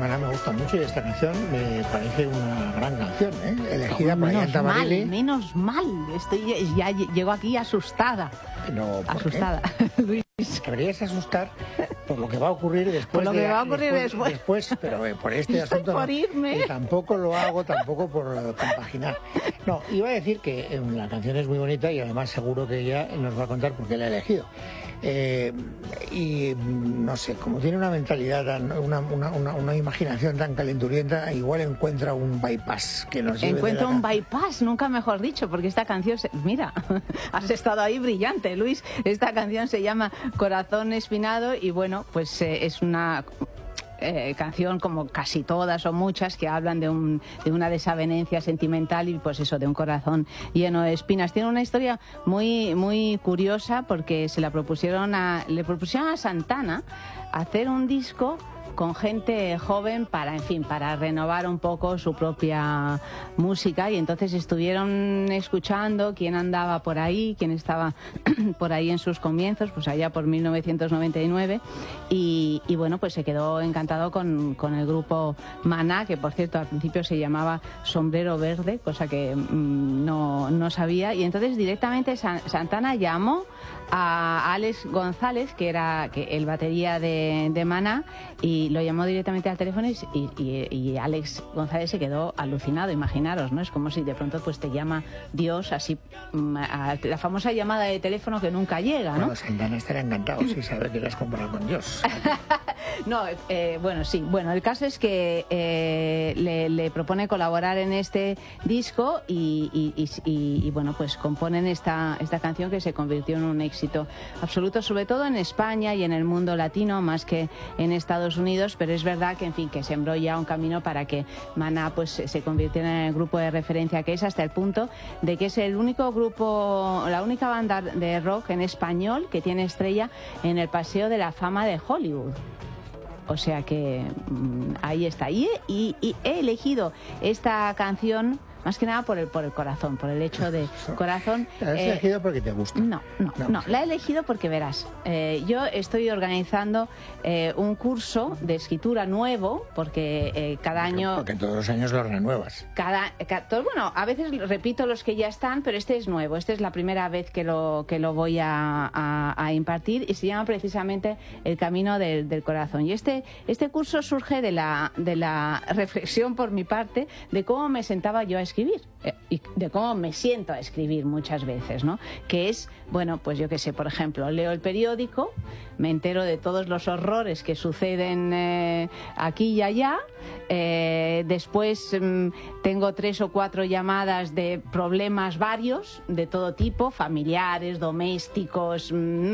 Maná me gusta mucho y esta canción me parece una gran canción, elegida por Ayanta Barile. Menos mal, ya llego aquí asustada. No, asustada, Luis. Deberías asustar por lo que va a ocurrir después. Por lo que va a ocurrir después, pero por este asunto por irme. Tampoco lo hago, tampoco por compaginar. No, iba a decir que la canción es muy bonita y además seguro que ella nos va a contar por qué la ha elegido. Y no sé, como tiene una mentalidad, una imaginación tan calenturienta, igual encuentra un bypass que nos lleve. Encuentra un bypass, nunca mejor dicho, porque esta canción, mira, has estado ahí brillante, Luis. Esta canción se llama Corazón Espinado y bueno, pues es una canción como casi todas o muchas que hablan de una desavenencia sentimental y pues eso, de un corazón lleno de espinas. Tiene una historia muy curiosa porque le propusieron a Santana hacer un disco con gente joven para renovar un poco su propia música, y entonces estuvieron escuchando quién andaba por ahí, quién estaba por ahí en sus comienzos, pues allá por 1999, y bueno, pues se quedó encantado con el grupo Maná, que por cierto al principio se llamaba Sombrero Verde, cosa que no sabía, y entonces directamente Santana llamó a Alex González, que era el batería de Maná, y lo llamó directamente al teléfono y Alex González se quedó alucinado, imaginaros, ¿no? Es como si de pronto pues te llama Dios así, la famosa llamada de teléfono que nunca llega, ¿no? Bueno, Santana estará encantado si sabe que le has comparado con Dios. No, bueno, sí. Bueno, el caso es que le propone colaborar en este disco y bueno, pues componen esta canción que se convirtió en un éxito absoluto, sobre todo en España y en el mundo latino, más que en Estados Unidos, pero es verdad que, en fin, que sembró ya un camino para que Maná pues se convirtiera en el grupo de referencia que es, hasta el punto de que es el único grupo, la única banda de rock en español que tiene estrella en el Paseo de la Fama de Hollywood. O sea que ahí está. Y he elegido esta canción más que nada por el corazón, por el hecho de corazón. ¿La has elegido porque te gusta? No, la he elegido porque verás, yo estoy organizando un curso de escritura nuevo, porque cada año... Porque todos los años lo renuevas. Bueno, a veces repito los que ya están, pero este es nuevo, este es la primera vez que lo voy a impartir, y se llama precisamente El Camino del Corazón. Y este curso surge de la reflexión por mi parte de cómo me sentaba yo a escribir y de cómo me siento a escribir muchas veces, ¿no? Que es, bueno, pues yo qué sé, por ejemplo, leo el periódico, me entero de todos los horrores que suceden aquí y allá, después tengo 3 o 4 llamadas de problemas varios, de todo tipo, familiares, domésticos,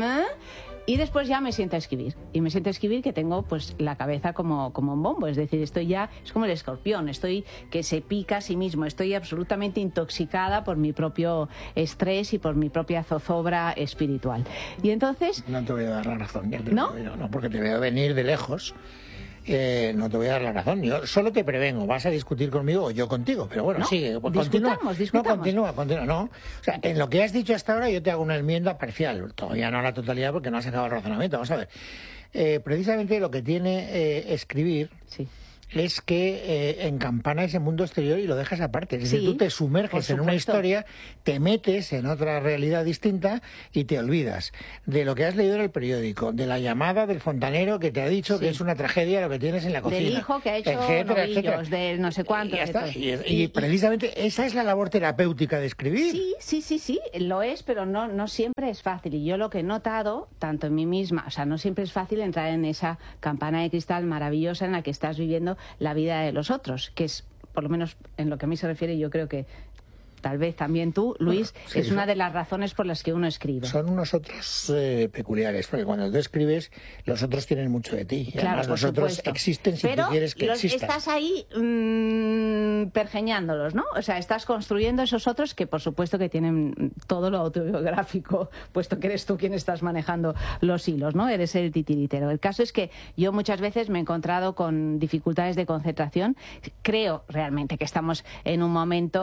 y después ya me siento a escribir. Y me siento a escribir que tengo pues la cabeza como un bombo. Es decir, estoy ya, es como el escorpión, estoy que se pica a sí mismo. Estoy absolutamente intoxicada por mi propio estrés y por mi propia zozobra espiritual. Y entonces... No te voy a dar la razón. Ya te ¿No? No, porque te veo venir de lejos. No te voy a dar la razón. Yo solo te prevengo. ¿Vas a discutir conmigo o yo contigo? Pero bueno, no, sigue. Discutamos. No, continúa. No. O sea, en lo que has dicho hasta ahora yo te hago una enmienda parcial. Todavía no a la totalidad porque no has acabado el razonamiento. Vamos a ver. Precisamente lo que tiene escribir... Sí. Es que encampana ese mundo exterior y lo dejas aparte. Es decir, tú te sumerges en una historia, te metes en otra realidad distinta y te olvidas de lo que has leído en el periódico, de la llamada del fontanero que te ha dicho que es una tragedia lo que tienes en la cocina. Del hijo que ha hecho novillos, de no sé cuánto. Y precisamente esa es la labor terapéutica de escribir. Sí, lo es, pero no siempre es fácil. Y yo lo que he notado, tanto en mí misma, o sea, no siempre es fácil entrar en esa campana de cristal maravillosa en la que estás viviendo la vida de los otros, que es, por lo menos en lo que a mí se refiere, yo creo que tal vez también tú, Luis, bueno, sí, es una de las razones por las que uno escribe. Son unos otros peculiares, porque cuando tú escribes, los otros tienen mucho de ti. Y claro, además los otros existen si tú quieres que existan. Estás ahí pergeñándolos, ¿no? O sea, estás construyendo esos otros que, por supuesto, que tienen todo lo autobiográfico, puesto que eres tú quien estás manejando los hilos, ¿no? Eres el titiritero. El caso es que yo muchas veces me he encontrado con dificultades de concentración. Creo realmente que estamos en un momento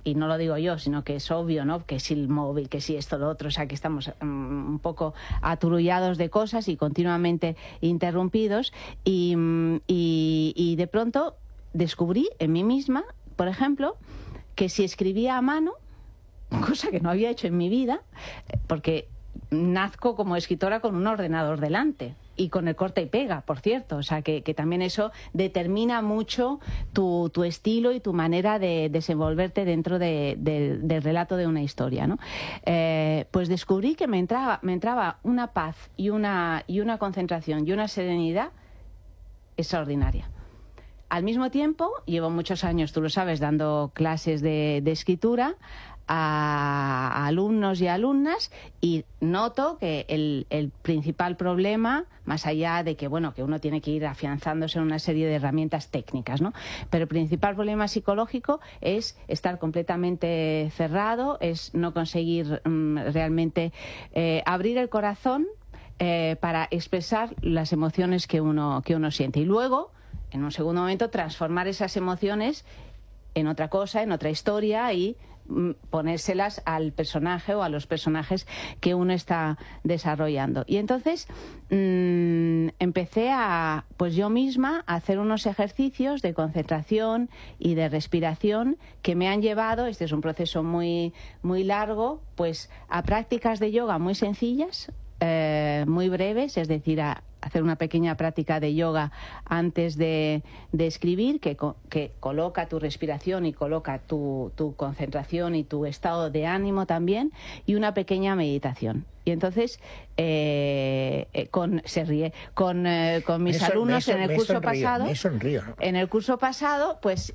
y no lo digo yo, sino que es obvio, ¿no? Que si el móvil, que si esto, lo otro, o sea, que estamos un poco aturullados de cosas y continuamente interrumpidos, y de pronto descubrí en mí misma, por ejemplo, que si escribía a mano, cosa que no había hecho en mi vida, porque nazco como escritora con un ordenador delante y con el corta y pega, por cierto, o sea que también eso determina mucho tu estilo y tu manera de desenvolverte dentro del relato de una historia, ¿no? Pues descubrí que me entraba una paz y una concentración y una serenidad extraordinaria. Al mismo tiempo, llevo muchos años, tú lo sabes, dando clases de escritura a alumnos y alumnas, y noto que el principal problema, más allá de que, bueno, que uno tiene que ir afianzándose en una serie de herramientas técnicas, ¿no? Pero el principal problema psicológico es estar completamente cerrado, es no conseguir realmente abrir el corazón para expresar las emociones que uno siente. Y luego, en un segundo momento, transformar esas emociones en otra cosa, en otra historia, y ponérselas al personaje o a los personajes que uno está desarrollando. Y entonces empecé pues yo misma a hacer unos ejercicios de concentración y de respiración que me han llevado, este es un proceso muy, muy largo, pues a prácticas de yoga muy sencillas, muy breves, es decir, a hacer una pequeña práctica de yoga antes de escribir, que coloca tu respiración y coloca tu concentración y tu estado de ánimo también, y una pequeña meditación. Y entonces se ríe con mis alumnos en el curso pasado. Me sonrío, ¿no? En el curso pasado, pues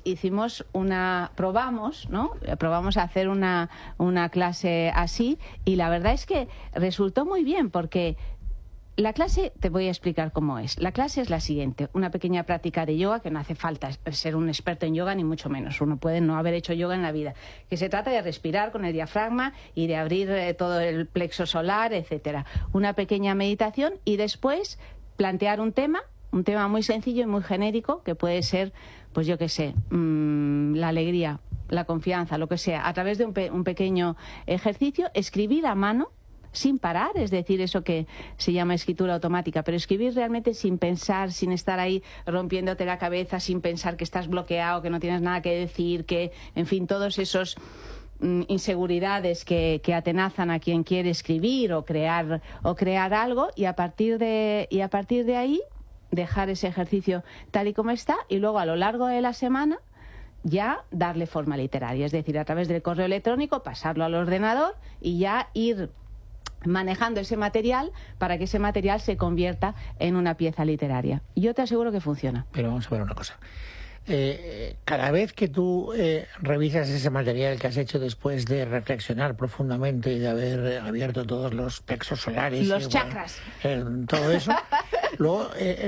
probamos a hacer una clase así, y la verdad es que resultó muy bien, porque la clase, te voy a explicar cómo es. La clase es la siguiente: una pequeña práctica de yoga, que no hace falta ser un experto en yoga, ni mucho menos. Uno puede no haber hecho yoga en la vida. Que se trata de respirar con el diafragma y de abrir todo el plexo solar, etcétera. Una pequeña meditación, y después plantear un tema muy sencillo y muy genérico, que puede ser, pues yo qué sé, la alegría, la confianza, lo que sea, a través de un pequeño ejercicio, escribir a mano, sin parar, es decir, eso que se llama escritura automática, pero escribir realmente sin pensar, sin estar ahí rompiéndote la cabeza, sin pensar que estás bloqueado, que no tienes nada que decir, que, en fin, todos esos inseguridades que atenazan a quien quiere escribir o crear algo, y a partir de ahí dejar ese ejercicio tal y como está, y luego a lo largo de la semana ya darle forma literaria, es decir, a través del correo electrónico pasarlo al ordenador y ya ir manejando ese material para que ese material se convierta en una pieza literaria. Yo te aseguro que funciona. Pero vamos a ver una cosa. Cada vez que tú revisas ese material que has hecho después de reflexionar profundamente y de haber abierto todos los plexos solares, los chakras, todo eso, luego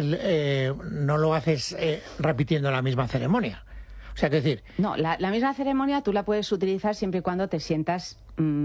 no lo haces repitiendo la misma ceremonia. O sea, es decir... No, la misma ceremonia tú la puedes utilizar siempre y cuando te sientas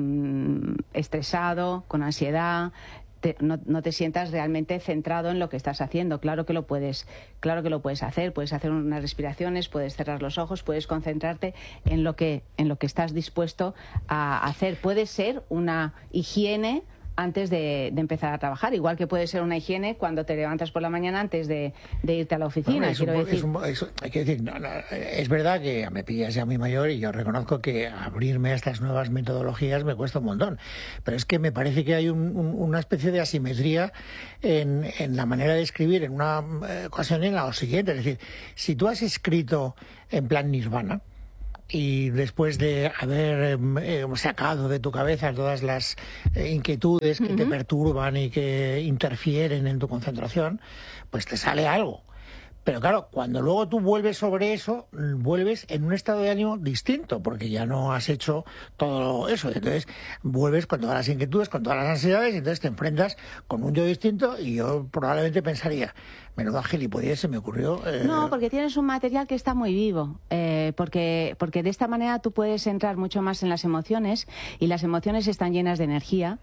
estresado, con ansiedad, no te sientas realmente centrado en lo que estás haciendo. Claro que lo puedes hacer. Puedes hacer unas respiraciones, puedes cerrar los ojos, puedes concentrarte en lo que estás dispuesto a hacer. Puede ser una higiene antes de empezar a trabajar, igual que puede ser una higiene cuando te levantas por la mañana antes de irte a la oficina. Hay que decir, es verdad que me pillas ya muy mayor y yo reconozco que abrirme a estas nuevas metodologías me cuesta un montón, pero es que me parece que hay una especie de asimetría en la manera de escribir en una ocasión y en la siguiente. Es decir, si tú has escrito en plan nirvana, y después de haber sacado de tu cabeza todas las inquietudes que te perturban y que interfieren en tu concentración, pues te sale algo. Pero claro, cuando luego tú vuelves sobre eso, vuelves en un estado de ánimo distinto, porque ya no has hecho todo eso. Entonces vuelves con todas las inquietudes, con todas las ansiedades, y entonces te enfrentas con un yo distinto, y yo probablemente pensaría, Menuda gilipollez se me ocurrió. No, porque tienes un material que está muy vivo, porque de esta manera tú puedes entrar mucho más en las emociones, y las emociones están llenas de energía,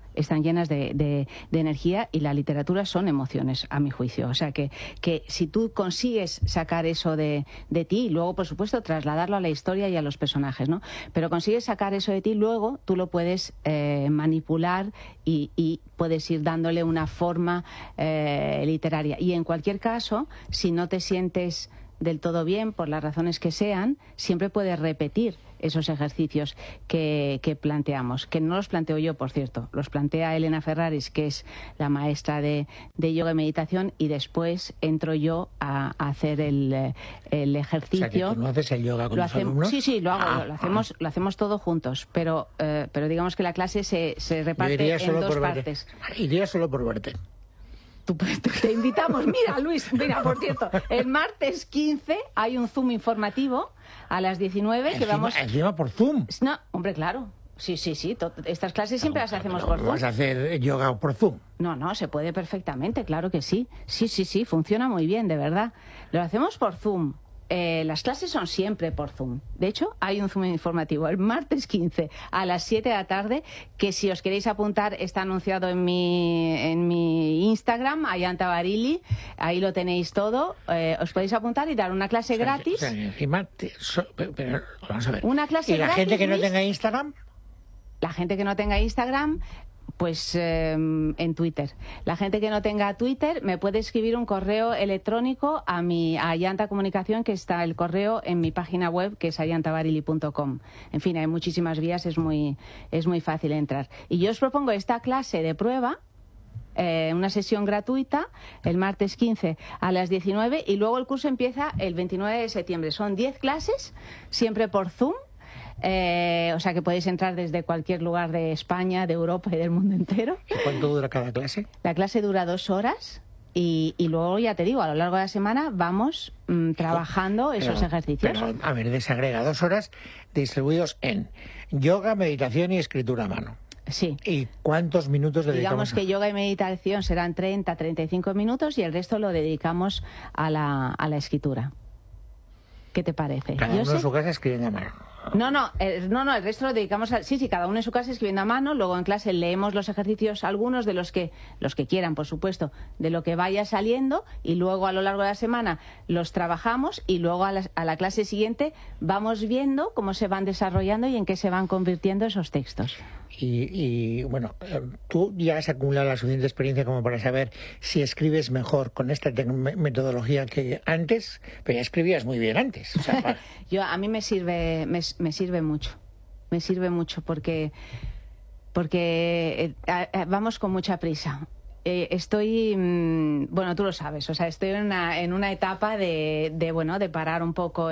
y la literatura son emociones, a mi juicio. O sea que si tú consigues sacar eso de ti, y luego, por supuesto, trasladarlo a la historia y a los personajes, ¿no? Pero consigues sacar eso de ti, luego tú lo puedes manipular y puedes ir dándole una forma literaria. Y en cualquier caso, si no te sientes del todo bien, por las razones que sean, siempre puedes repetir esos ejercicios que planteamos, que no los planteo yo, por cierto, los plantea Elena Ferraris, que es la maestra de yoga y meditación, y después entro yo a hacer el ejercicio. O sea, que tú no haces el yoga con los alumnos. Sí, lo hago, lo hacemos todos juntos, pero digamos que la clase se reparte en dos partes. Iría solo por verte. Te invitamos. Mira, Luis, mira, por cierto, el martes 15 hay un Zoom informativo a las 19 que vamos... ¿Encima por Zoom? No, hombre, claro. Sí. Estas clases siempre las hacemos por Zoom. ¿Vas a hacer yoga por Zoom? No, se puede perfectamente, claro que sí. Sí, funciona muy bien, de verdad. Lo hacemos por Zoom. Las clases son siempre por Zoom. De hecho, hay un Zoom informativo el martes 15 a las 7 de la tarde, que si os queréis apuntar está anunciado en mi Instagram, Ayanta Barili. Ahí lo tenéis todo. Os podéis apuntar y dar una clase gratis. Pero, vamos a ver. Una clase ¿Y la gratis, gente que no Luis? tenga Instagram? La gente que no tenga Instagram, pues en Twitter. La gente que no tenga Twitter me puede escribir un correo electrónico a Ayanta Comunicación, que está el correo en mi página web, que es ayantabarili.com. En fin, hay muchísimas vías, es muy fácil entrar. Y yo os propongo esta clase de prueba, una sesión gratuita, el martes 15 a las 19, y luego el curso empieza el 29 de septiembre. Son 10 clases, siempre por Zoom. O sea que podéis entrar desde cualquier lugar de España, de Europa y del mundo entero. ¿Y cuánto dura cada clase? La clase dura 2 horas y luego, ya te digo, a lo largo de la semana vamos trabajando esos ejercicios. Pero, a ver, desagrega 2 horas distribuidos en yoga, meditación y escritura a mano. Sí. ¿Y cuántos minutos dedicamos? Digamos que yoga y meditación serán 30-35 minutos y el resto lo dedicamos a la escritura. ¿Qué te parece? Cada uno en su casa escribiendo a mano. No, el resto lo dedicamos a... Sí, cada uno en su casa escribiendo a mano, luego en clase leemos los ejercicios, algunos de los que quieran, por supuesto, de lo que vaya saliendo, y luego a lo largo de la semana los trabajamos, y luego a la clase siguiente vamos viendo cómo se van desarrollando y en qué se van convirtiendo esos textos. Y bueno, tú ya has acumulado la suficiente experiencia como para saber si escribes mejor con esta metodología que antes, pero ya escribías muy bien antes. O sea, a mí me sirve mucho porque vamos con mucha prisa. Estoy, bueno, tú lo sabes, o sea, estoy en una etapa de parar un poco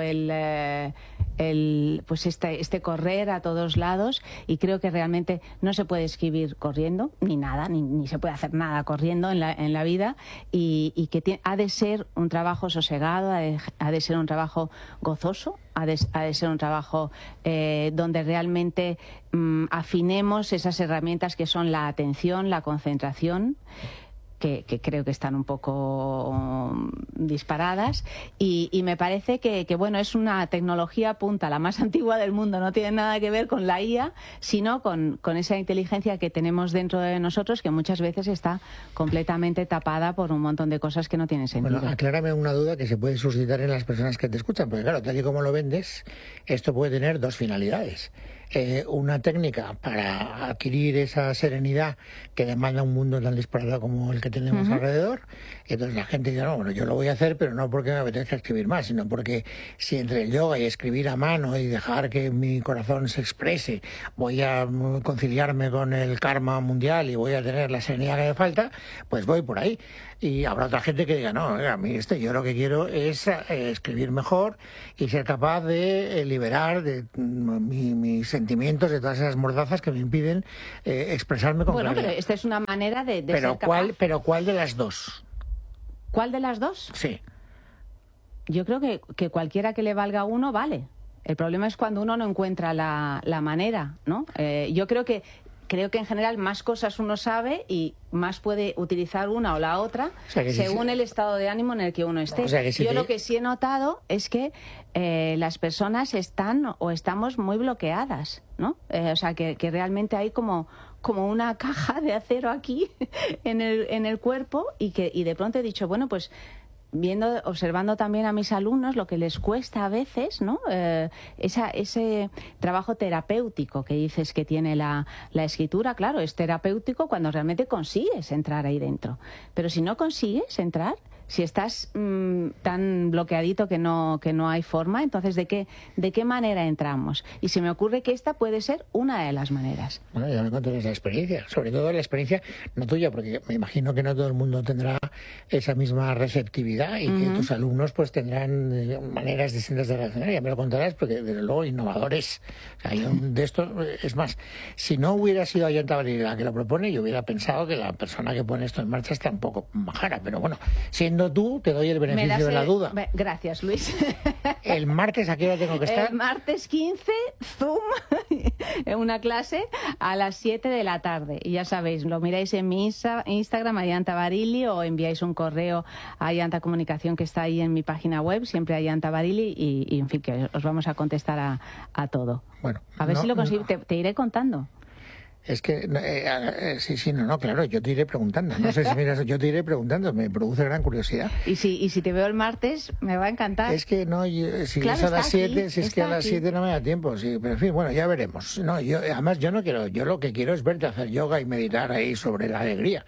pues este correr a todos lados, y creo que realmente no se puede escribir corriendo, ni nada, ni se puede hacer nada corriendo en la vida, y que ha de ser un trabajo sosegado, ha de ser un trabajo gozoso, ha de ser un trabajo donde realmente afinemos esas herramientas que son la atención, la concentración, que creo que están un poco disparadas, y me parece que bueno, es una tecnología punta, la más antigua del mundo, no tiene nada que ver con la IA, sino con esa inteligencia que tenemos dentro de nosotros, que muchas veces está completamente tapada por un montón de cosas que no tienen sentido. Bueno, aclárame una duda que se puede suscitar en las personas que te escuchan, porque claro, tal y como lo vendes, esto puede tener 2 finalidades. Una técnica para adquirir esa serenidad que demanda un mundo tan disparado como el que tenemos alrededor. Y entonces la gente dice, no, bueno, yo lo voy a hacer, pero no porque me apetezca escribir más, sino porque si entre el yoga y escribir a mano y dejar que mi corazón se exprese, voy a conciliarme con el karma mundial y voy a tener la serenidad que me falta, pues voy por ahí. Y habrá otra gente que diga, no, a mí yo lo que quiero es escribir mejor y ser capaz de liberar de mis sentimientos, de todas esas mordazas que me impiden expresarme con claridad. Pero esta es una manera de ser capaz. Pero ¿cuál de las dos? ¿Cuál de las dos? Sí. Yo creo que cualquiera que le valga a uno vale. El problema es cuando uno no encuentra la manera, ¿no? Yo creo que creo que en general más cosas uno sabe y más puede utilizar una o la otra, según el estado de ánimo en el que uno esté. Yo lo que sí he notado es que las personas estamos muy bloqueadas, ¿no? O sea, que realmente hay como una caja de acero aquí en el cuerpo y de pronto he dicho, bueno, pues observando también a mis alumnos lo que les cuesta a veces, ¿no? Ese trabajo terapéutico que dices que tiene la escritura, claro, es terapéutico cuando realmente consigues entrar ahí dentro. Pero si no consigues entrar, si estás tan bloqueadito que no hay forma, entonces ¿de qué manera entramos? Y se me ocurre que esta puede ser una de las maneras. Bueno, ya me contarás la experiencia, sobre todo la experiencia no tuya, porque me imagino que no todo el mundo tendrá esa misma receptividad y que tus alumnos pues tendrán maneras distintas de reaccionar. Ya me lo contarás, porque desde luego innovadores. O sea, yo de esto, es más, si no hubiera sido Ayanta Barili la que lo propone, yo hubiera pensado que la persona que pone esto en marcha está un poco majara, pero bueno, siendo tú, te doy el beneficio de la duda. Gracias, Luis. ¿El martes a qué hora tengo que estar? El martes 15, Zoom, en una clase a las 7 de la tarde. Y ya sabéis, lo miráis en mi Instagram, Ayanta Barili, o enviáis un correo a Ayanta Comunicación, que está ahí en mi página web, siempre Ayanta Barili, y en fin, que os vamos a contestar a todo. Bueno, a ver si lo consigo, te iré contando. Es que, claro, yo te iré preguntando. No sé si miras, yo te iré preguntando, me produce gran curiosidad. Y si te veo el martes, me va a encantar. Es que no, si claro, es a las 7, si es que a las 7 no me da tiempo, sí, pero en fin, bueno, ya veremos. No, además yo no quiero, yo lo que quiero es verte hacer yoga y meditar ahí sobre la alegría.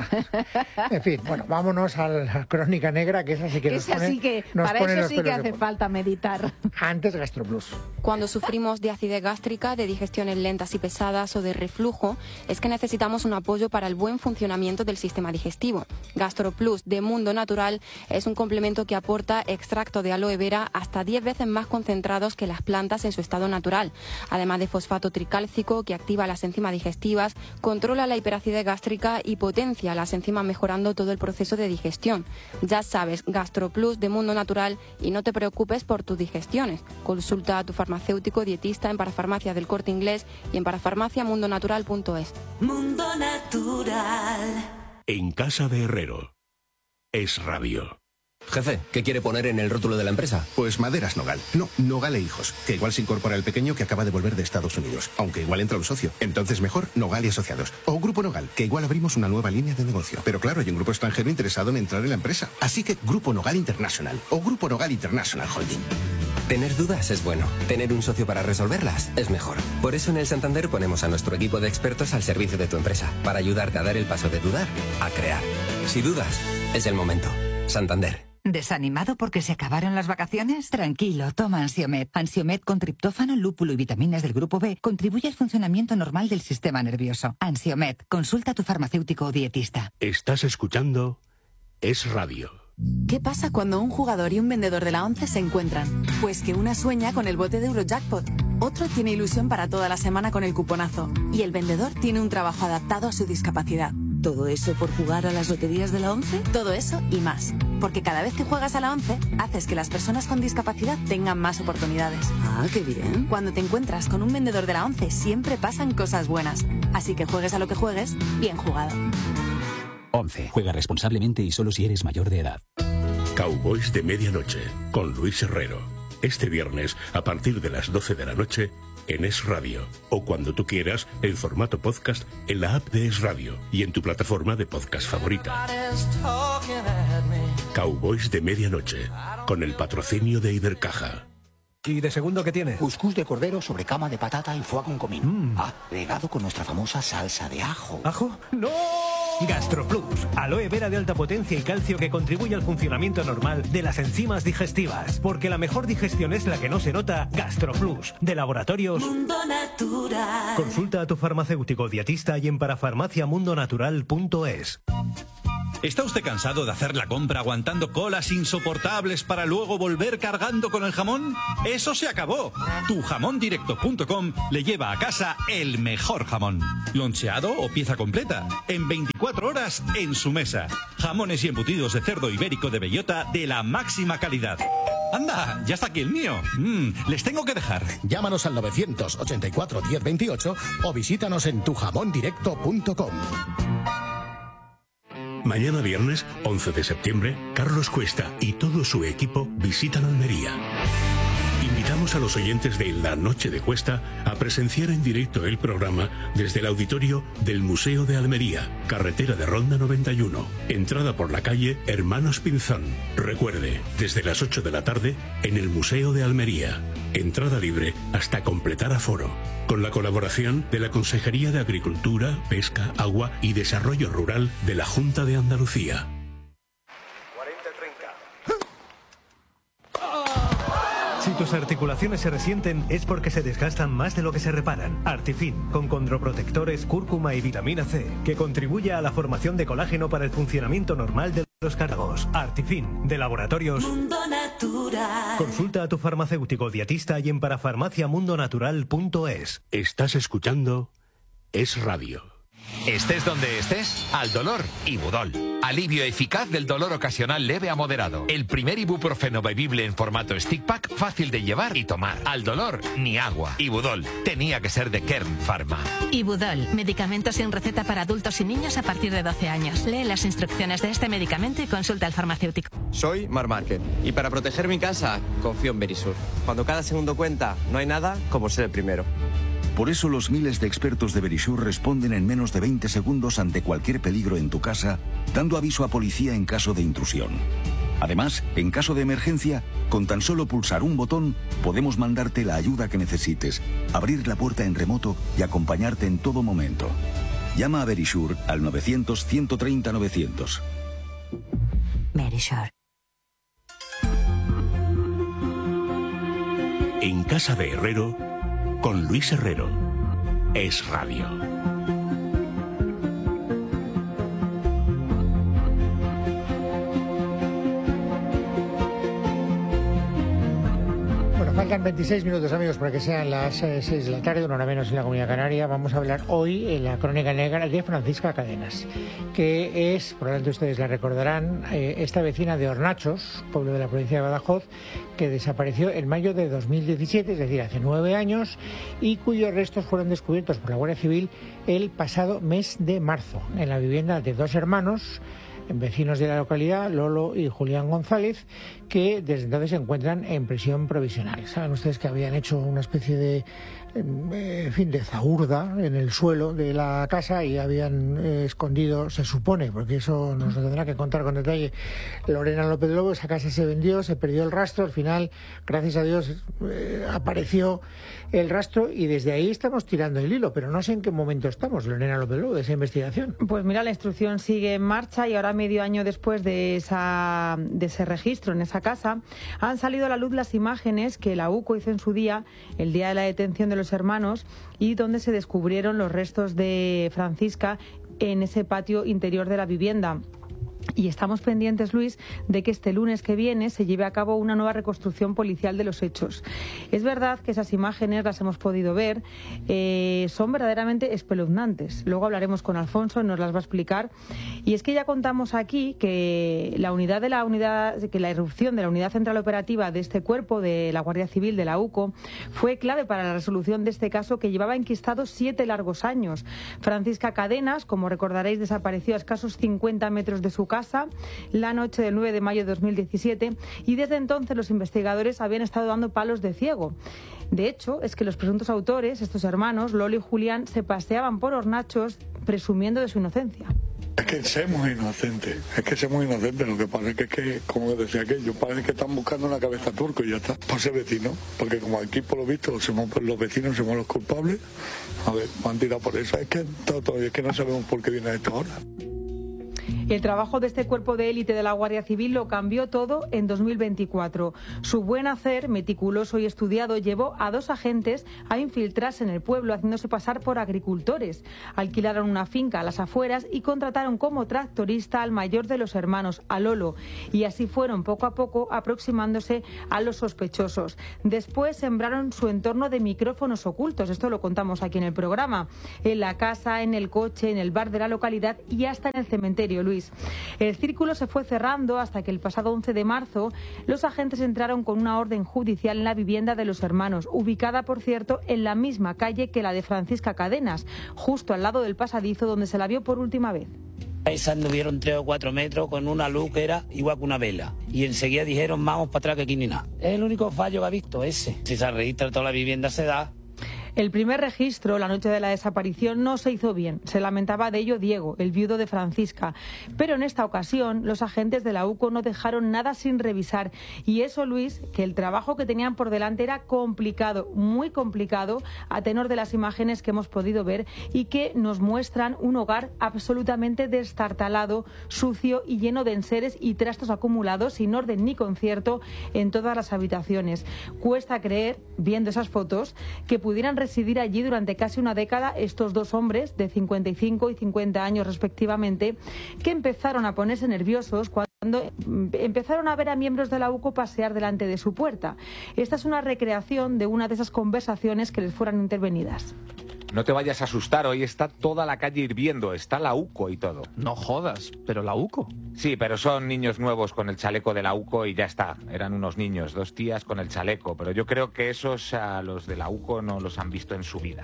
En fin, bueno, vámonos a la crónica negra, que esa sí que para eso sí que hace falta meditar. Antes GastroPlus. Cuando sufrimos de acidez gástrica, de digestiones lentas y pesadas o de reflujo, es que necesitamos un apoyo para el buen funcionamiento del sistema digestivo. GastroPlus de Mundo Natural es un complemento que aporta extracto de aloe vera hasta 10 veces más concentrados que las plantas en su estado natural, además de fosfato tricálcico que activa las enzimas digestivas, controla la hiperacidez gástrica y potencia las enzimas, mejorando todo el proceso de digestión. Ya sabes, GastroPlus de Mundo Natural, y no te preocupes por tus digestiones. Consulta a tu farmacéutico dietista en Parafarmacia del Corte Inglés y en parafarmaciamundonatural.es. Mundo Natural. En casa de Herrero. Es Radio. Jefe, ¿qué quiere poner en el rótulo de la empresa? Pues Maderas Nogal. No, Nogal e Hijos, que igual se incorpora el pequeño que acaba de volver de Estados Unidos, aunque igual entra un socio. Entonces mejor Nogal y Asociados. O Grupo Nogal, que igual abrimos una nueva línea de negocio. Pero claro, hay un grupo extranjero interesado en entrar en la empresa. Así que Grupo Nogal International o Grupo Nogal International Holding. Tener dudas es bueno. Tener un socio para resolverlas es mejor. Por eso en el Santander ponemos a nuestro equipo de expertos al servicio de tu empresa, para ayudarte a dar el paso de dudar a crear. Si dudas, es el momento. Santander. ¿Desanimado porque se acabaron las vacaciones? Tranquilo, toma Ansiomed. Ansiomed con triptófano, lúpulo y vitaminas del grupo B contribuye al funcionamiento normal del sistema nervioso. Ansiomed, consulta a tu farmacéutico o dietista. Estás escuchando Es Radio. ¿Qué pasa cuando un jugador y un vendedor de la ONCE se encuentran? Pues que una sueña con el bote de Eurojackpot, otro tiene ilusión para toda la semana con el cuponazo y el vendedor tiene un trabajo adaptado a su discapacidad. ¿Todo eso por jugar a las loterías de la ONCE? Todo eso y más. Porque cada vez que juegas a la ONCE, haces que las personas con discapacidad tengan más oportunidades. Ah, qué bien. Cuando te encuentras con un vendedor de la ONCE, siempre pasan cosas buenas. Así que juegues a lo que juegues, bien jugado. 11. Juega responsablemente y solo si eres mayor de edad. Cowboys de Medianoche, con Luis Herrero. Este viernes, a partir de las 12 de la noche, en Es Radio. O cuando tú quieras, en formato podcast, en la app de Es Radio y en tu plataforma de podcast favorita. Cowboys de Medianoche, con el patrocinio de Ibercaja. ¿Y de segundo qué tiene? Cuscús de cordero sobre cama de patata y foie con comino. Agregado con nuestra famosa salsa de ajo. ¿Ajo? ¡No! GastroPlus, aloe vera de alta potencia y calcio que contribuye al funcionamiento normal de las enzimas digestivas. Porque la mejor digestión es la que no se nota. GastroPlus, de Laboratorios Mundo Natural. Consulta a tu farmacéutico dietista y en parafarmaciamundonatural.es. ¿Está usted cansado de hacer la compra aguantando colas insoportables para luego volver cargando con el jamón? ¡Eso se acabó! Tujamondirecto.com le lleva a casa el mejor jamón. Loncheado o pieza completa. En 24 horas en su mesa. Jamones y embutidos de cerdo ibérico de bellota de la máxima calidad. ¡Anda! Ya está aquí el mío. Les tengo que dejar. Llámanos al 984 1028 o visítanos en tujamondirecto.com. Mañana viernes, 11 de septiembre, Carlos Cuesta y todo su equipo visitan Almería. Invitamos a los oyentes de La Noche de Cuesta a presenciar en directo el programa desde el auditorio del Museo de Almería, carretera de Ronda 91, entrada por la calle Hermanos Pinzón. Recuerde, desde las 8 de la tarde en el Museo de Almería. Entrada libre hasta completar aforo. Con la colaboración de la Consejería de Agricultura, Pesca, Agua y Desarrollo Rural de la Junta de Andalucía. Si tus articulaciones se resienten es porque se desgastan más de lo que se reparan. Artifin, con condroprotectores, cúrcuma y vitamina C, que contribuye a la formación de colágeno para el funcionamiento normal de los cartílagos. Artifin, de Laboratorios Mundo Natural. Consulta a tu farmacéutico dietista y en parafarmaciamundonatural.es. Estás escuchando Es Radio. Estés donde estés, al dolor, Ibudol. Alivio eficaz del dolor ocasional leve a moderado. El primer ibuprofeno bebible en formato stick pack, fácil de llevar y tomar. Al dolor, ni agua. Ibudol, tenía que ser de Kern Pharma. Ibudol, medicamento sin receta para adultos y niños a partir de 12 años. Lee las instrucciones de este medicamento y consulta al farmacéutico. Soy Mar Márquez y para proteger mi casa confío en Verisur. Cuando cada segundo cuenta, no hay nada como ser el primero. Por eso los miles de expertos de Verisur responden en menos de 20 segundos ante cualquier peligro en tu casa, dando aviso a policía en caso de intrusión. Además, en caso de emergencia, con tan solo pulsar un botón, podemos mandarte la ayuda que necesites, abrir la puerta en remoto y acompañarte en todo momento. Llama a Verisur al 900-130-900. Verisur. En Casa de Herrero, con Luis Herrero. Es Radio. Bueno, faltan 26 minutos, amigos, para que sean las 6 de la tarde, una hora menos en la Comunidad Canaria. Vamos a hablar hoy en la Crónica Negra de Francisca Cadenas, que es, probablemente ustedes la recordarán, esta vecina de Hornachos, pueblo de la provincia de Badajoz, que desapareció en mayo de 2017, es decir, hace 9 años, y cuyos restos fueron descubiertos por la Guardia Civil el pasado mes de marzo, en la vivienda de 2 hermanos, vecinos de la localidad, Lolo y Julián González, que desde entonces se encuentran en prisión provisional. Saben ustedes que habían hecho una especie de de zahurda en el suelo de la casa y habían escondido, se supone, porque eso nos lo tendrá que contar con detalle Lorena López Lobo. Esa casa se vendió, se perdió el rastro, al final, gracias a Dios, apareció el rastro y desde ahí estamos tirando el hilo, pero no sé en qué momento estamos, Lorena López Lobo, de esa investigación. Pues mira, la instrucción sigue en marcha y ahora, medio año después de ese registro en esa casa, han salido a la luz las imágenes que la UCO hizo en su día, el día de la detención de los hermanos, y donde se descubrieron los restos de Francisca en ese patio interior de la vivienda. Y estamos pendientes, Luis, de que este lunes que viene se lleve a cabo una nueva reconstrucción policial de los hechos. Es verdad que esas imágenes las hemos podido ver, son verdaderamente espeluznantes. Luego hablaremos con Alfonso y nos las va a explicar. Y es que ya contamos aquí que la irrupción de la unidad central operativa de este cuerpo de la Guardia Civil de la UCO fue clave para la resolución de este caso, que llevaba enquistado 7 largos años. Francisca Cadenas, como recordaréis, desapareció a escasos 50 metros de su casa la noche del 9 de mayo de 2017 y desde entonces los investigadores habían estado dando palos de ciego. De hecho, es que los presuntos autores, estos hermanos, Lolo y Julián, se paseaban por Hornachos presumiendo de su inocencia. Es que somos inocentes, lo que pasa es que, como decía aquello, parece que están buscando una cabeza turco y ya está, por ser vecino, porque como aquí por lo visto los vecinos somos los culpables, a ver, me han tirado por eso, es que todavía es que no sabemos por qué viene esto ahora. El trabajo de este cuerpo de élite de la Guardia Civil lo cambió todo en 2024. Su buen hacer, meticuloso y estudiado, llevó a 2 agentes a infiltrarse en el pueblo haciéndose pasar por agricultores. Alquilaron una finca a las afueras y contrataron como tractorista al mayor de los hermanos, a Lolo. Y así fueron poco a poco aproximándose a los sospechosos. Después sembraron su entorno de micrófonos ocultos. Esto lo contamos aquí en el programa. En la casa, en el coche, en el bar de la localidad y hasta en el cementerio, Luis. Luis. El círculo se fue cerrando hasta que el pasado 11 de marzo los agentes entraron con una orden judicial en la vivienda de los hermanos, ubicada, por cierto, en la misma calle que la de Francisca Cadenas, justo al lado del pasadizo donde se la vio por última vez. Ahí se anduvieron 3 o 4 metros con una luz que era igual que una vela. Y enseguida dijeron, vamos para atrás que aquí ni nada. Es el único fallo que ha visto ese. Si se registra toda la vivienda se da. El primer registro, la noche de la desaparición, no se hizo bien. Se lamentaba de ello Diego, el viudo de Francisca. Pero en esta ocasión, los agentes de la UCO no dejaron nada sin revisar. Y eso, Luis, que el trabajo que tenían por delante era complicado, muy complicado, a tenor de las imágenes que hemos podido ver y que nos muestran un hogar absolutamente destartalado, sucio y lleno de enseres y trastos acumulados sin orden ni concierto en todas las habitaciones. Cuesta creer, viendo esas fotos, que pudieran residir allí durante casi una década estos dos hombres de 55 y 50 años respectivamente, que empezaron a ponerse nerviosos cuando empezaron a ver a miembros de la UCO pasear delante de su puerta. Esta es una recreación de una de esas conversaciones que les fueran intervenidas. No te vayas a asustar, hoy está toda la calle hirviendo, está la UCO y todo. No jodas, ¿pero la UCO? Sí, pero son niños nuevos con el chaleco de la UCO y ya está. Eran unos niños, 2 tías con el chaleco, pero yo creo que esos a los de la UCO no los han visto en su vida.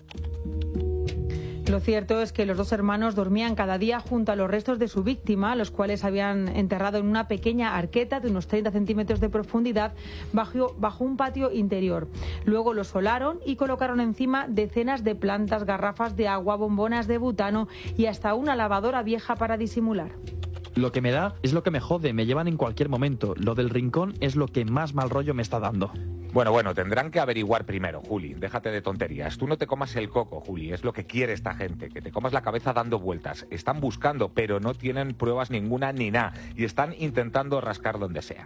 Lo cierto es que los dos hermanos dormían cada día junto a los restos de su víctima, los cuales habían enterrado en una pequeña arqueta de unos 30 centímetros de profundidad bajo un patio interior. Luego los solaron y colocaron encima decenas de plantas, garrafas de agua, bombonas de butano y hasta una lavadora vieja para disimular. Lo que me da es lo que me jode, me llevan en cualquier momento. Lo del rincón es lo que más mal rollo me está dando. Bueno, tendrán que averiguar primero, Juli. Déjate de tonterías. Tú no te comas el coco, Juli. Es lo que quiere esta gente, que te comas la cabeza dando vueltas. Están buscando, pero no tienen pruebas ninguna ni nada. Y están intentando rascar donde sea.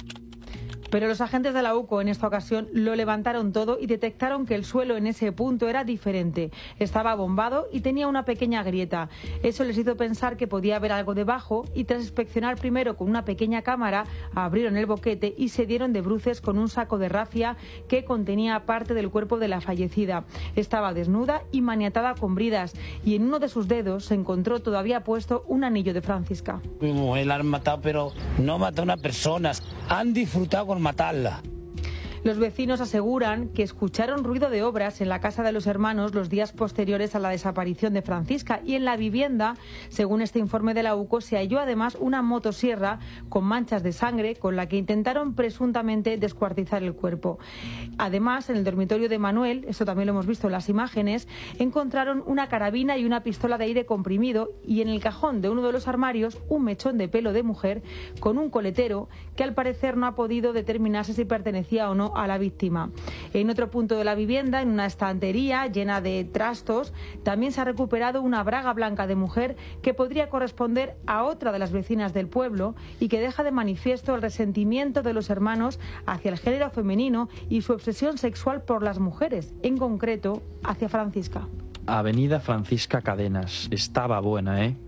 Pero los agentes de la UCO en esta ocasión lo levantaron todo y detectaron que el suelo en ese punto era diferente. Estaba bombado y tenía una pequeña grieta. Eso les hizo pensar que podía haber algo debajo y tras inspeccionar primero con una pequeña cámara, abrieron el boquete y se dieron de bruces con un saco de rafia que contenía parte del cuerpo de la fallecida. Estaba desnuda y maniatada con bridas y en uno de sus dedos se encontró todavía puesto un anillo de Francisca. Mi mujer la han matado, pero no mató a una persona. Han disfrutado con matarla. Los vecinos aseguran que escucharon ruido de obras en la casa de los hermanos los días posteriores a la desaparición de Francisca y en la vivienda, según este informe de la UCO, se halló además una motosierra con manchas de sangre con la que intentaron presuntamente descuartizar el cuerpo. Además, en el dormitorio de Manuel, esto también lo hemos visto en las imágenes, encontraron una carabina y una pistola de aire comprimido y en el cajón de uno de los armarios un mechón de pelo de mujer con un coletero que al parecer no ha podido determinarse si pertenecía o no a la víctima. En otro punto de la vivienda, en una estantería llena de trastos, también se ha recuperado una braga blanca de mujer que podría corresponder a otra de las vecinas del pueblo y que deja de manifiesto el resentimiento de los hermanos hacia el género femenino y su obsesión sexual por las mujeres, en concreto hacia Francisca. Avenida Francisca Cadenas. Estaba buena, ¿eh?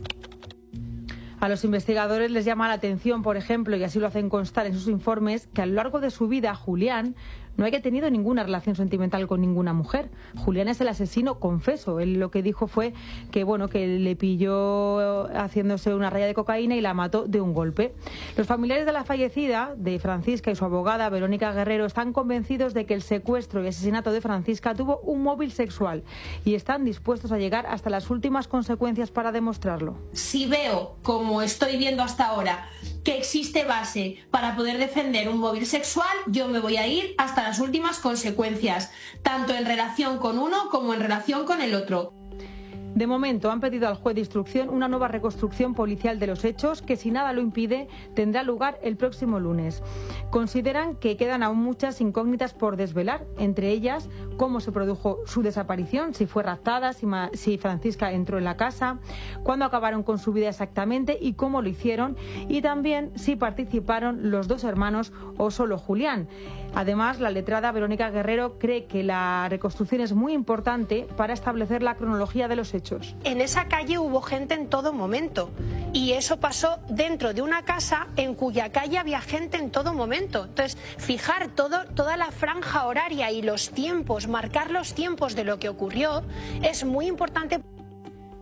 A los investigadores les llama la atención, por ejemplo, y así lo hacen constar en sus informes, que a lo largo de su vida Julián no haya tenido ninguna relación sentimental con ninguna mujer. Julián es el asesino confeso. Él lo que dijo fue que, que le pilló haciéndose una raya de cocaína y la mató de un golpe. Los familiares de la fallecida, de Francisca, y su abogada, Verónica Guerrero, están convencidos de que el secuestro y asesinato de Francisca tuvo un móvil sexual y están dispuestos a llegar hasta las últimas consecuencias para demostrarlo. Si veo, como estoy viendo hasta ahora, que existe base para poder defender un móvil sexual, yo me voy a ir hasta las últimas consecuencias, tanto en relación con uno como en relación con el otro. De momento han pedido al juez de instrucción una nueva reconstrucción policial de los hechos que, si nada lo impide, tendrá lugar el próximo lunes. Consideran que quedan aún muchas incógnitas por desvelar, entre ellas cómo se produjo su desaparición, si fue raptada, si Francisca entró en la casa, cuándo acabaron con su vida exactamente y cómo lo hicieron, y también si participaron los dos hermanos o solo Julián. Además, la letrada Verónica Guerrero cree que la reconstrucción es muy importante para establecer la cronología de los hechos. En esa calle hubo gente en todo momento y eso pasó dentro de una casa en cuya calle había gente en todo momento. Entonces, fijar toda la franja horaria y los tiempos, marcar los tiempos de lo que ocurrió es muy importante.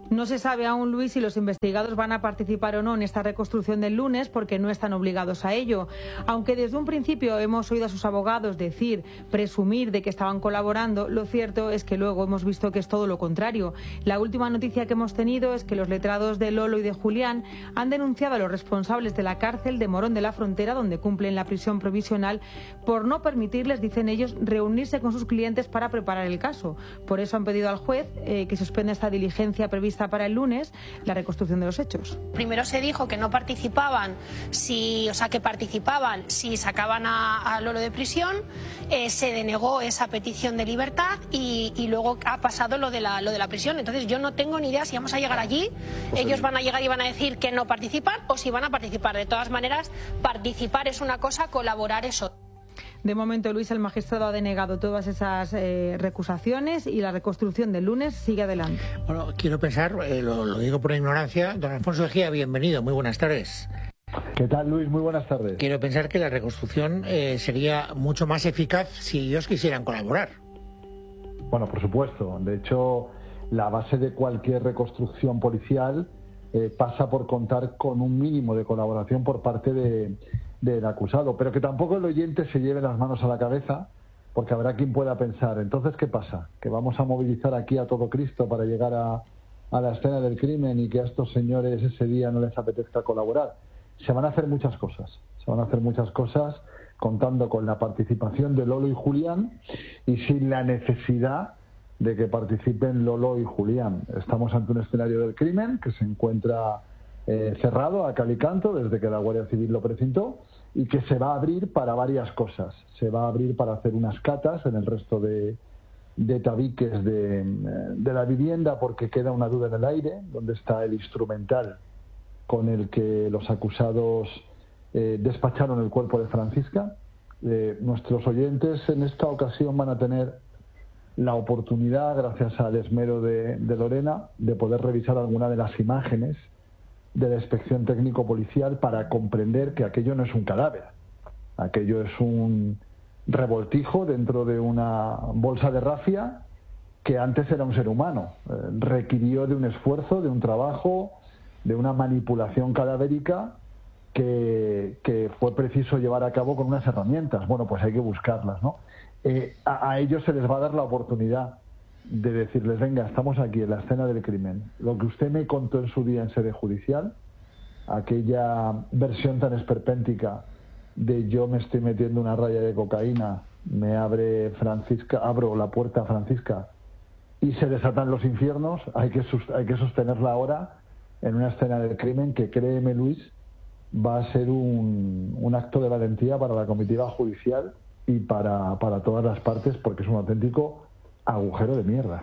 No se sabe aún, Luis, si los investigados van a participar o no en esta reconstrucción del lunes, porque no están obligados a ello. Aunque desde un principio hemos oído a sus abogados decir, presumir de que estaban colaborando, lo cierto es que luego hemos visto que es todo lo contrario. La última noticia que hemos tenido es que los letrados de Lolo y de Julián han denunciado a los responsables de la cárcel de Morón de la Frontera, donde cumplen la prisión provisional, por no permitirles, dicen ellos, reunirse con sus clientes para preparar el caso. Por eso han pedido al juez que suspenda esta diligencia prevista para el lunes, la reconstrucción de los hechos. Primero se dijo que no participaban, si sacaban a Lolo de prisión, se denegó esa petición de libertad y luego ha pasado lo de la prisión. Entonces yo no tengo ni idea si vamos a llegar allí, ellos van a llegar y van a decir que no participan o si van a participar. De todas maneras, participar es una cosa, colaborar es otra. De momento, Luis, el magistrado ha denegado todas esas recusaciones y la reconstrucción del lunes sigue adelante. Bueno, quiero pensar, lo digo por ignorancia, don Alfonso Ejía, bienvenido, muy buenas tardes. ¿Qué tal, Luis? Muy buenas tardes. Quiero pensar que la reconstrucción sería mucho más eficaz si ellos quisieran colaborar. Bueno, por supuesto. De hecho, la base de cualquier reconstrucción policial pasa por contar con un mínimo de colaboración por parte del acusado, pero que tampoco el oyente se lleve las manos a la cabeza, porque habrá quien pueda pensar, entonces, ¿qué pasa? ¿Que vamos a movilizar aquí a todo Cristo para llegar a la escena del crimen y que a estos señores ese día no les apetezca colaborar? Se van a hacer muchas cosas, contando con la participación de Lolo y Julián y sin la necesidad de que participen Lolo y Julián. Estamos ante un escenario del crimen que se encuentra cerrado a cal y canto desde que la Guardia Civil lo precintó y que se va a abrir para varias cosas. Se va a abrir para hacer unas catas en el resto de tabiques de la vivienda, porque queda una duda en el aire, donde está el instrumental con el que los acusados despacharon el cuerpo de Francisca. Nuestros oyentes en esta ocasión van a tener la oportunidad, gracias al esmero de Lorena, de poder revisar alguna de las imágenes de la inspección técnico-policial para comprender que aquello no es un cadáver, aquello es un revoltijo dentro de una bolsa de rafia que antes era un ser humano. Requirió de un esfuerzo, de un trabajo, de una manipulación cadavérica que fue preciso llevar a cabo con unas herramientas. Bueno, pues hay que buscarlas, ¿no? A ellos se les va a dar la oportunidad de decirles, venga, estamos aquí en la escena del crimen. Lo que usted me contó en su día en sede judicial, aquella versión tan esperpéntica de yo me estoy metiendo una raya de cocaína, me abre Francisca, abro la puerta a Francisca y se desatan los infiernos, hay que sostenerla ahora en una escena del crimen que, créeme, Luis, va a ser un acto de valentía para la comitiva judicial y para todas las partes, porque es un auténtico agujero de mierda.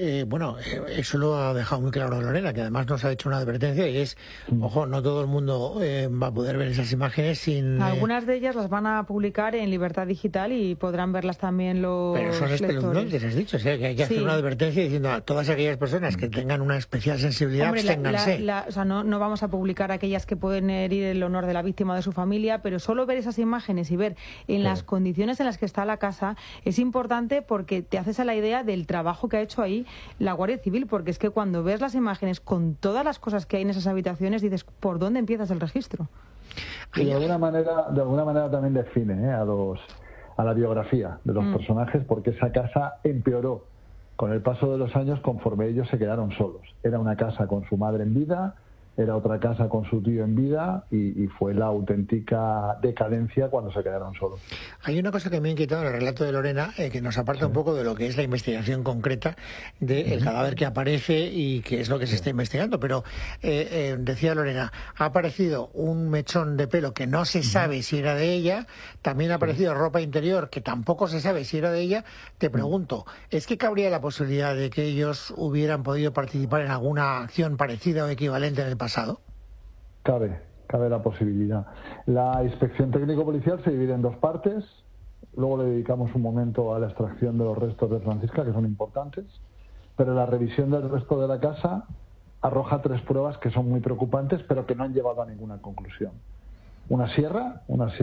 Eso lo ha dejado muy claro Lorena, que además nos ha hecho una advertencia y es, ojo, no todo el mundo va a poder ver esas imágenes sin... Algunas de ellas las van a publicar en Libertad Digital y podrán verlas también los Pero son espeluznantes, has dicho, o sea, que hay que hacer una advertencia diciendo a todas aquellas personas que tengan una especial sensibilidad, absténganse. No vamos a publicar aquellas que pueden herir el honor de la víctima o de su familia, pero solo ver esas imágenes y ver en las condiciones en las que está la casa es importante, porque te haces a la idea del trabajo que ha hecho ahí la Guardia Civil, porque es que cuando ves las imágenes con todas las cosas que hay en esas habitaciones dices, ¿por dónde empiezas el registro? Y de alguna manera también define a la biografía de los personajes, porque esa casa empeoró con el paso de los años conforme ellos se quedaron solos. Era una casa con su madre en vida, era otra casa con su tío en vida y fue la auténtica decadencia cuando se quedaron solos. Hay una cosa que me ha inquietado en el relato de Lorena, que nos aparta un poco de lo que es la investigación concreta del cadáver que aparece y que es lo que se está investigando, pero decía Lorena, ha aparecido un mechón de pelo que no se sabe si era de ella, también ha aparecido ropa interior que tampoco se sabe si era de ella. Te pregunto, ¿es que cabría la posibilidad de que ellos hubieran podido participar en alguna acción parecida o equivalente en el pasado? Cabe la posibilidad. La inspección técnico-policial se divide en dos partes. Luego le dedicamos un momento a la extracción de los restos de Francisca, que son importantes. Pero la revisión del resto de la casa arroja 3 pruebas que son muy preocupantes, pero que no han llevado a ninguna conclusión. Una sierra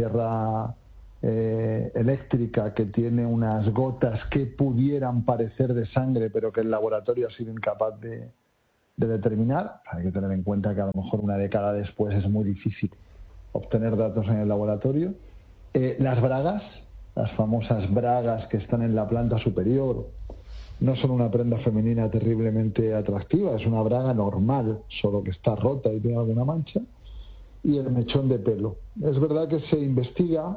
eléctrica que tiene unas gotas que pudieran parecer de sangre, pero que el laboratorio ha sido incapaz de de determinar. Hay que tener en cuenta que a lo mejor una década después es muy difícil obtener datos en el laboratorio. Las bragas, las famosas bragas que están en la planta superior, no son una prenda femenina terriblemente atractiva, es una braga normal, solo que está rota y tiene alguna mancha. Y el mechón de pelo. Es verdad que se investiga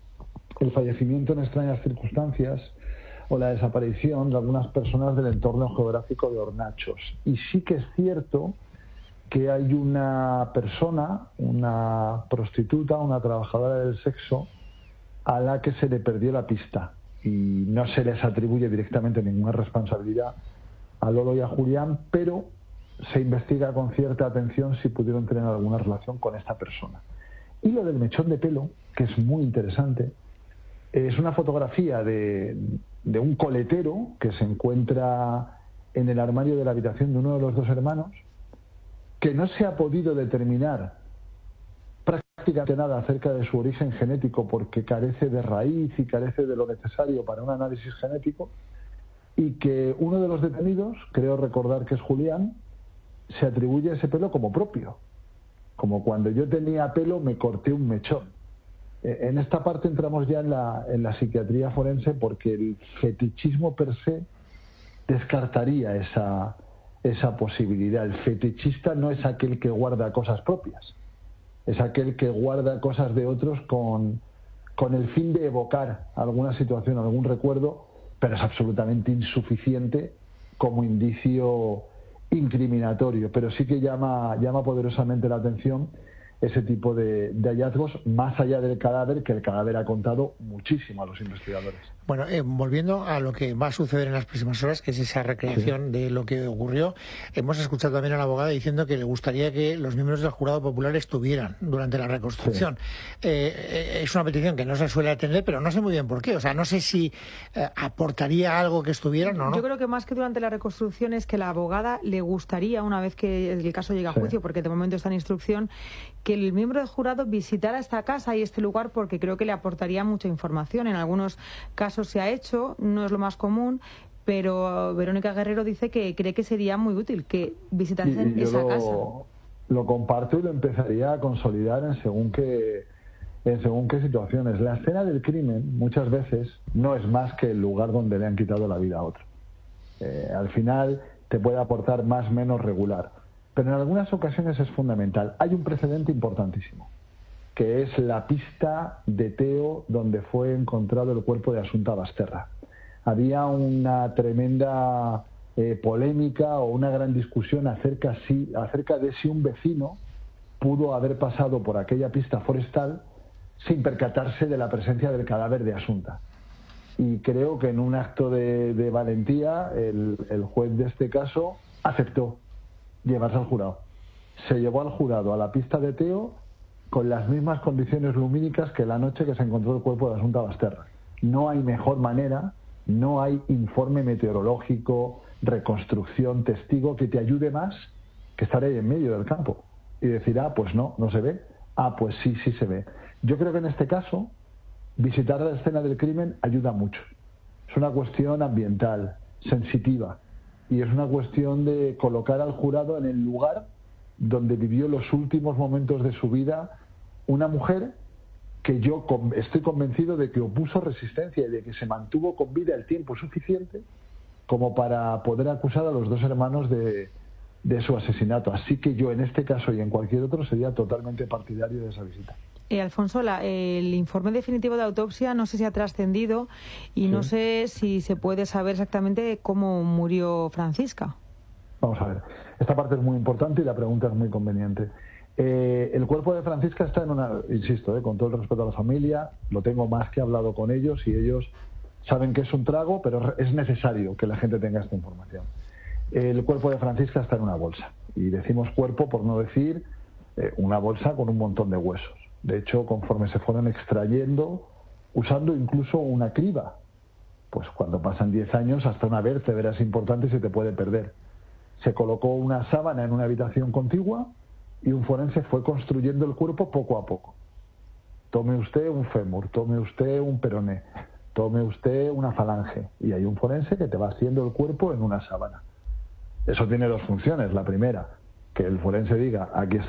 el fallecimiento en extrañas circunstancias o la desaparición de algunas personas del entorno geográfico de Hornachos. Y sí que es cierto que hay una persona, una prostituta, una trabajadora del sexo, a la que se le perdió la pista. Y no se les atribuye directamente ninguna responsabilidad a Lolo y a Julián, pero se investiga con cierta atención si pudieron tener alguna relación con esta persona. Y lo del mechón de pelo, que es muy interesante, es una fotografía de un coletero que se encuentra en el armario de la habitación de uno de los dos hermanos, que no se ha podido determinar prácticamente nada acerca de su origen genético porque carece de raíz y carece de lo necesario para un análisis genético, y que uno de los detenidos, creo recordar que es Julián, se atribuye ese pelo como propio. Como cuando yo tenía pelo me corté un mechón. En esta parte entramos ya en la psiquiatría forense, porque el fetichismo per se descartaría esa posibilidad. El fetichista no es aquel que guarda cosas propias, es aquel que guarda cosas de otros con el fin de evocar alguna situación, algún recuerdo, pero es absolutamente insuficiente como indicio incriminatorio. Pero sí que llama poderosamente la atención ese tipo de hallazgos, más allá del cadáver, que el cadáver ha contado muchísimo a los investigadores. Bueno, volviendo a lo que va a suceder en las próximas horas, que es esa recreación de lo que ocurrió, hemos escuchado también a la abogada diciendo que le gustaría que los miembros del jurado popular estuvieran durante la reconstrucción. Es una petición que no se suele atender, pero no sé muy bien por qué. O sea, no sé si aportaría algo que estuvieran o no. Yo creo que más que durante la reconstrucción es que la abogada le gustaría, una vez que el caso llegue a juicio, porque de momento está en instrucción, que el miembro del jurado visitara esta casa y este lugar, porque creo que le aportaría mucha información. En algunos casos se ha hecho, no es lo más común, pero Verónica Guerrero dice que cree que sería muy útil que visitasen esa casa. Lo comparto y lo empezaría a consolidar en según qué situaciones. La escena del crimen muchas veces no es más que el lugar donde le han quitado la vida a otro. Al final te puede aportar más o menos regular, pero en algunas ocasiones es fundamental. Hay un precedente importantísimo, que es la pista de Teo donde fue encontrado el cuerpo de Asunta Basterra. Había una tremenda polémica o una gran discusión acerca de si un vecino pudo haber pasado por aquella pista forestal sin percatarse de la presencia del cadáver de Asunta. Y creo que en un acto de valentía el juez de este caso aceptó llevarse al jurado. Se llevó al jurado a la pista de Teo con las mismas condiciones lumínicas que la noche que se encontró el cuerpo de Asunta Basterra. No hay mejor manera, no hay informe meteorológico, reconstrucción, testigo que te ayude más que estar ahí en medio del campo y decir, pues no se ve, pues sí se ve. Yo creo que en este caso visitar la escena del crimen ayuda mucho. Es una cuestión ambiental, sensitiva, y es una cuestión de colocar al jurado en el lugar donde vivió los últimos momentos de su vida una mujer que yo estoy convencido de que opuso resistencia y de que se mantuvo con vida el tiempo suficiente como para poder acusar a los dos hermanos de su asesinato. Así que yo en este caso y en cualquier otro sería totalmente partidario de esa visita. Alfonso, el informe definitivo de autopsia no sé si ha trascendido y no sé si se puede saber exactamente cómo murió Francisca. Vamos a ver, esta parte es muy importante y la pregunta es muy conveniente. El cuerpo de Francisca está en una, insisto, con todo el respeto a la familia, lo tengo más que hablado con ellos y ellos saben que es un trago, pero es necesario que la gente tenga esta información. El cuerpo de Francisca está en una bolsa, y decimos cuerpo por no decir una bolsa con un montón de huesos. De hecho, conforme se fueron extrayendo, usando incluso una criba, pues cuando pasan 10 años hasta una vértebra es importante y se te puede perder. Se colocó una sábana en una habitación contigua y un forense fue construyendo el cuerpo poco a poco. Tome usted un fémur, tome usted un peroné, tome usted una falange, y hay un forense que te va haciendo el cuerpo en una sábana. Eso tiene dos funciones. La primera, que el forense diga, aquí está